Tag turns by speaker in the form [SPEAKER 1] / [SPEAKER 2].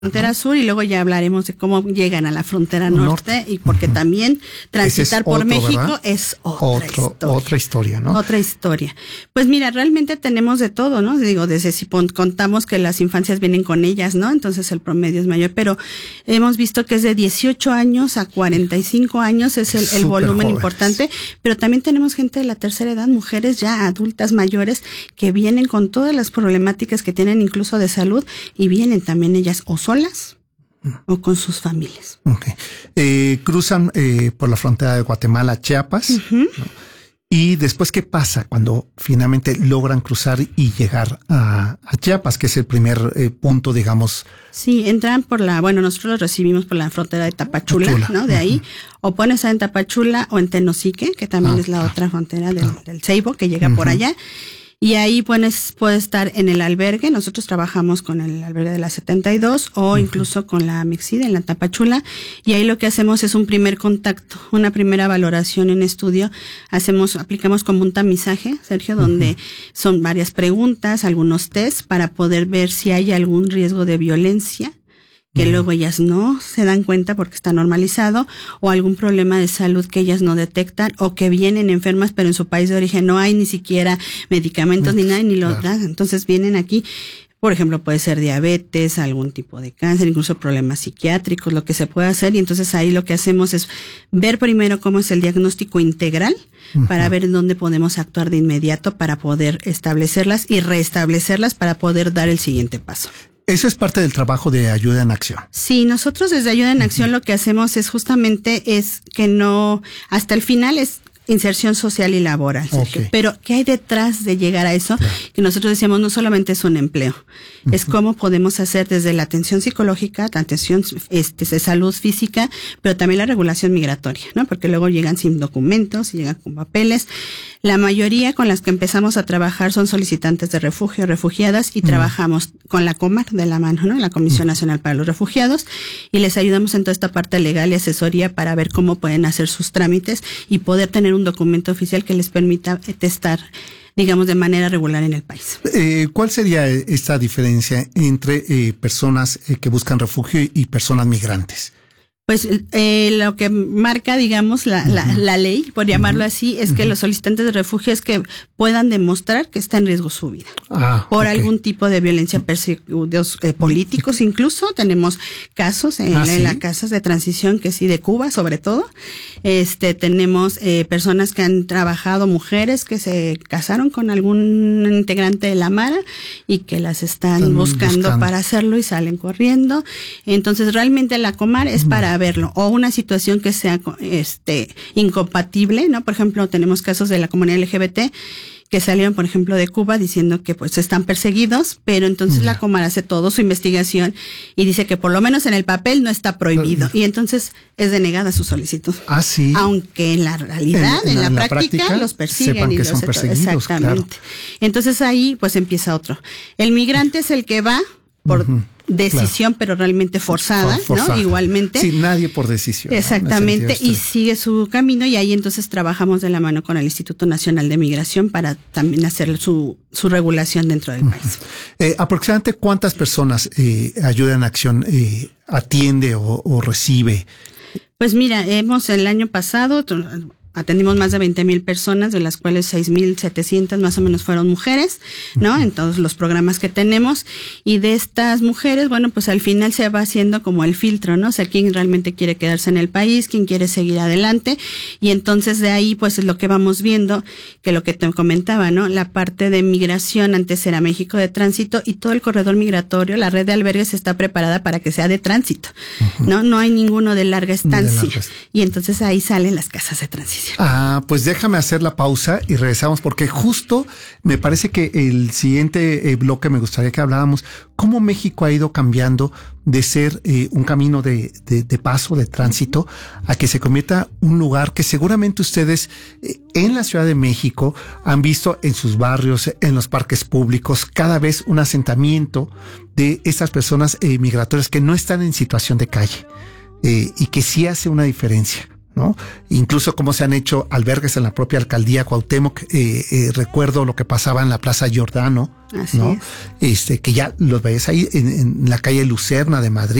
[SPEAKER 1] frontera sur, y luego ya hablaremos de cómo llegan a la frontera norte, y porque también transitar por México, ¿verdad? Es otra historia, ¿no? Otra historia. Pues mira, realmente tenemos de todo, ¿no? Digo, desde si contamos que las infancias vienen con ellas, ¿no? Entonces el promedio es mayor, pero hemos visto que es de 18 años a 45 años es el volumen jóvenes. Importante, pero también tenemos gente de la tercera edad, mujeres ya adultas mayores que vienen con todas las problemáticas que tienen, incluso de salud, y vienen también ellas o solas o con sus familias.
[SPEAKER 2] Okay. Cruzan por la frontera de Guatemala a Chiapas, ¿no? Y después, ¿qué pasa cuando finalmente logran cruzar y llegar a Chiapas, que es el primer punto, digamos?
[SPEAKER 1] Sí, entran nosotros los recibimos por la frontera de Tapachula, ¿no? De ahí, o pueden estar en Tapachula o en Tenosique, que también es la otra frontera del Ceibo, que llega por allá. Y ahí puede estar en el albergue. Nosotros trabajamos con el albergue de la 72 o incluso con la Mexida en la Tapachula. Y ahí lo que hacemos es un primer contacto, una primera valoración en estudio. Aplicamos como un tamizaje, Sergio, donde son varias preguntas, algunos test para poder ver si hay algún riesgo de violencia, que luego ellas no se dan cuenta porque está normalizado, o algún problema de salud que ellas no detectan, o que vienen enfermas pero en su país de origen no hay ni siquiera medicamentos ni nada, ni los dan. Entonces vienen aquí, por ejemplo, puede ser diabetes, algún tipo de cáncer, incluso problemas psiquiátricos, lo que se puede hacer. Y entonces ahí lo que hacemos es ver primero cómo es el diagnóstico integral para ver en dónde podemos actuar de inmediato para poder establecerlas y restablecerlas para poder dar el siguiente paso.
[SPEAKER 2] Eso es parte del trabajo de Ayuda en Acción.
[SPEAKER 1] Sí, nosotros desde Ayuda en Acción lo que hacemos es justamente que no, hasta el final es inserción social y laboral. Okay. Pero ¿qué hay detrás de llegar a eso? Claro. Que nosotros decíamos, no solamente es un empleo, es cómo podemos hacer desde la atención psicológica, la atención de salud física, pero también la regulación migratoria, ¿no? Porque luego llegan sin documentos y llegan con papeles. La mayoría con las que empezamos a trabajar son solicitantes de refugio, refugiadas, y trabajamos con la COMAR de la mano, ¿no? La Comisión Nacional para los Refugiados, y les ayudamos en toda esta parte legal y asesoría para ver cómo pueden hacer sus trámites y poder tener un documento oficial que les permita estar, digamos, de manera regular en el país.
[SPEAKER 2] ¿Cuál sería esta diferencia entre personas que buscan refugio y personas migrantes?
[SPEAKER 1] Pues lo que marca, digamos, la ley, por llamarlo así, es que los solicitantes de refugio es que puedan demostrar que está en riesgo su vida. Por algún tipo de violencia, perseguidos políticos incluso. Tenemos casos en las casas de transición, que sí, de Cuba sobre todo. Tenemos personas que han trabajado, mujeres que se casaron con algún integrante de la Mara y que las están buscando para hacerlo y salen corriendo. Entonces realmente la Comar es para verlo, o una situación que sea incompatible, ¿no? Por ejemplo, tenemos casos de la comunidad LGBT que salieron, por ejemplo, de Cuba diciendo que pues están perseguidos, pero entonces la Comar hace toda su investigación y dice que por lo menos en el papel no está prohibido, y entonces es denegada su solicitud.
[SPEAKER 2] Sí.
[SPEAKER 1] Aunque en la realidad, en la práctica los persiguen y
[SPEAKER 2] que son perseguidos.
[SPEAKER 1] Exactamente. Claro. Entonces ahí pues empieza otro. El migrante es el que va por decisión, pero realmente forzada, ¿no? Igualmente.
[SPEAKER 2] Sí, nadie por decisión.
[SPEAKER 1] Exactamente, ¿no? Y sigue su camino, y ahí entonces trabajamos de la mano con el Instituto Nacional de Migración para también hacer su regulación dentro del país.
[SPEAKER 2] ¿Aproximadamente cuántas personas Ayuda en Acción atiende o recibe?
[SPEAKER 1] Pues mira, el año pasado atendimos más de 20,000 personas, de las cuales 6,700 más o menos fueron mujeres, ¿no? En todos los programas que tenemos. Y de estas mujeres, bueno, pues al final se va haciendo como el filtro, ¿no? O sea, quién realmente quiere quedarse en el país, quién quiere seguir adelante. Y entonces de ahí, pues es lo que vamos viendo, que lo que te comentaba, ¿no? La parte de migración antes era México de tránsito, y todo el corredor migratorio, la red de albergues está preparada para que sea de tránsito, ¿no? No hay ninguno de larga estancia. Y entonces ahí salen las casas de transición.
[SPEAKER 2] Pues déjame hacer la pausa y regresamos, porque justo me parece que el siguiente bloque me gustaría que habláramos cómo México ha ido cambiando de ser un camino de paso, de tránsito, a que se convierta un lugar que seguramente ustedes en la Ciudad de México han visto en sus barrios, en los parques públicos, cada vez un asentamiento de estas personas migratorias que no están en situación de calle, y que sí hace una diferencia. ¿no? Incluso cómo se han hecho albergues en la propia alcaldía Cuauhtémoc. Recuerdo lo que pasaba en la Plaza Giordano,
[SPEAKER 1] Así
[SPEAKER 2] ¿no?
[SPEAKER 1] es.
[SPEAKER 2] Que ya los ves ahí en la calle Lucerna de Madrid.